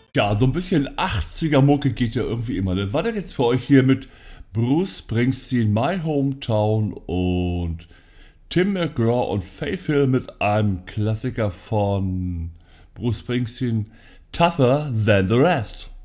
Ja, so ein bisschen 80er Mucke geht ja irgendwie immer. Das war denn jetzt für euch hier mit Bruce Springsteen, My Hometown und Tim McGraw und Faith Hill mit einem Klassiker von Bruce Springsteen, Tougher Than the Rest.